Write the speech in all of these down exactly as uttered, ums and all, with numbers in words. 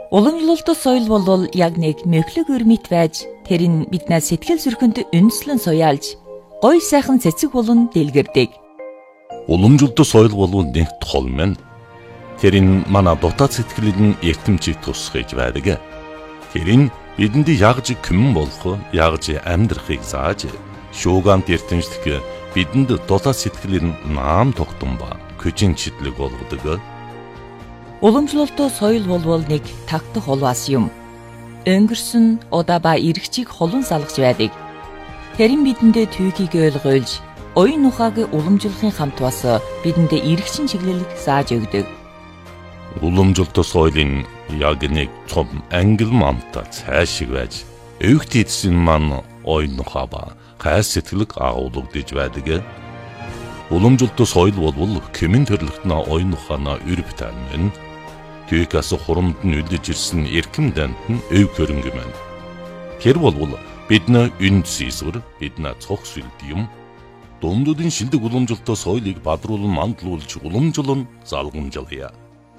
Уламжлалт соёл бол яг нэг мөхлөг өрмит байж тэр нь биднээс сэтгэл зүрхэнд үндэслэн суяалж гоё сайхан цэцэг болон дэлгэрдэг. Уламжлалт соёл бол нэг тол мэн. Тэр нь манай дотоод сэтгэлийн эртэмчийг тусгаж байдаг. Тэр нь бидэнд ягж күмэн болох, ягж амьдрахыг зааж, шуугант эртэмжлэх бидэнд дотоод сэтгэлийн наам тогтсон ба хүчин чиглэг болгодог. Уламжлалт соёл бол нэг тагтах улваас юм. Өнгөрсөн удаа ба эргчийг холон салгаж байдаг. Тэр нь бидэндээ түүхийг ойлгуулж, оюун ухааг уламжлахын хамт бас бидэндээ эргчин чиглэлийг зааж өгдөг. Уламжлалт соёлын яг нэг том ангил мамта цаашиг байж, өвгт эдсэн маань оюун ухаа ба хай сэтгэлэг агуулгадж байдаг. Уламжлалт соёл бол кэмэн төрлөختнө оюун ухаанаа өрбөтөн мэн. Түүхээс хурамд нь үлдэж ирсэн эрхэм дант нь өв хөрөнгө мэн. Тэр бол бидний үнд сийсвэр, бидний цог сүлд юм. Дундуудын шилдэг уламжлалт соёлыг бадруулан мандлуулж уламжлан залгамжлая.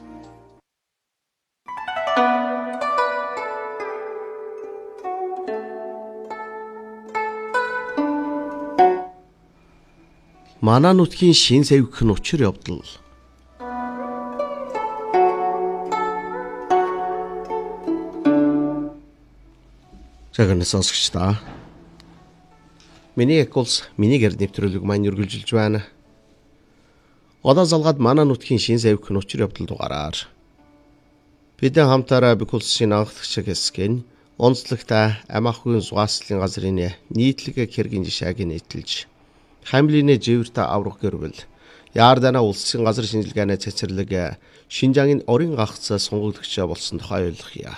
Манай нутгийн шин савьх нь учир явдал. Цагаан сонсогч та. Миний эколс миний гэр нэвтрүүлэг маань үргэлжилж байна. Одоо залгаад манай нутгийн шин савьх нь учир явдал дугаараар бидэн хамтаараа бикулсын анхдагч хэсгэн онцлогтой амаахын зугааслын газрын нийтлэг хэргийн жишээг нийтэлж хамлины живэртэ аврах гэрвэл Яардана улсын газар шинжилгээний цэцэрлэг Шинжаагийн орон гагц сонгогдогч болсон тухай ойлгоё.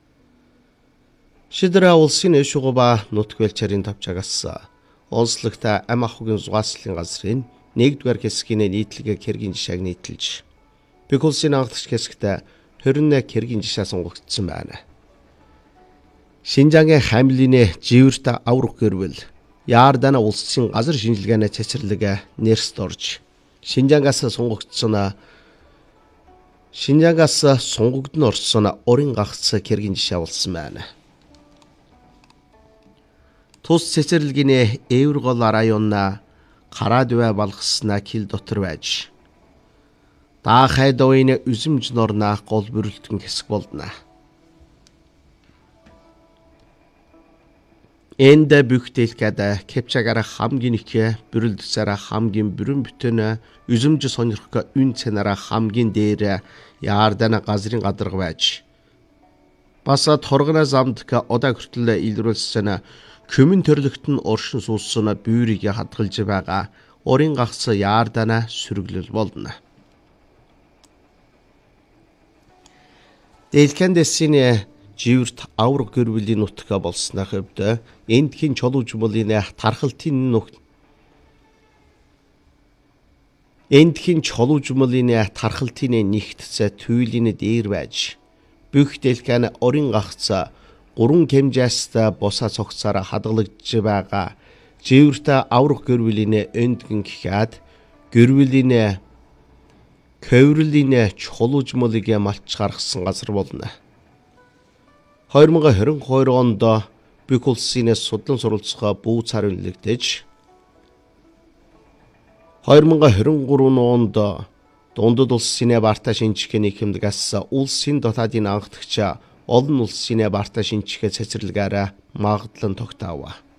Шидра улсын эшугуба нутгвэлчэрийн тавчаагаас онцлогтой амаахын зугааслын газрын нэгдүгээр хэсгийн нийтлэг хэргийн жишээг нийтэлж бикулсын анхдагч хэсэгт хорин хэргийн жишээ сонгогдсон байна. Шинжаагийн хамлины живэртэ аврах гэрвэл Яардана улсын газар шинжилгээний цэцэрлэг нэрст орж Шинжаагаас сонгогдсон Шинжаагаас сонгогдсон орсон орон гагц хэргийн жишээ болсон байна. Тус цэцэрлэгийн эвэр гол районна Карадвэ балгаснаа кил дотор байж Даахай довын үзэмж норна гол бүрэлдэхүүн хэсэг болдно. Энде бүгдэлкэд кепчагара хамгийн их бүрэлдэсээр хамгийн бүрэн бүтэн үзэмж сонирхох үн цэнараа хамгийн дээр Яардана газрын гадарга байж баса торгона замдка удаа хүртэл илрүүлсэн Күмэн төрлөخت нь оршин суусан бүүрийг хадгалж байгаа орын гагц Яардана сүргэлэл болно. Дэлхэндээсийн живэрт авраг гэрвлийн нутга болсны хувьд эндхийн чулуужмлын тархалтын нүх эндхийн чулуужмлын тархалтын нэгтцэ туйлын дээр байж бүх дэлхэн орын гагц гурван хэмжээстэй босаа цогцоор хадгалагдж байгаа живэртэ аврах гэрвлийн эндгэн гэхэд гэрвлийн коврлийн чулуужмлыг малч гаргасан газар болно. две тысячи двадцать two онд бикулсын судлан суралцах бүү цар үнэлэгдэж две тысячи двадцать three онд дундад улсын барта шинжлэхээний хэмдгээс улсын дотоодын анхдагч олон улсын барта шинжлэхээ цэцэрлэгээр магадлан тогтоов.